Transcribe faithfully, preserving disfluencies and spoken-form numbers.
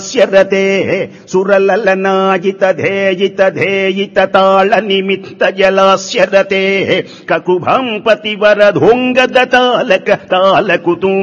జలాస్యరతే సురలలనాయిత ధేయిత ధేయిత తాళ నిమిత్త జలాస్యరతే కకుభం పతివర ధోంగద తాలక తాలకుతూ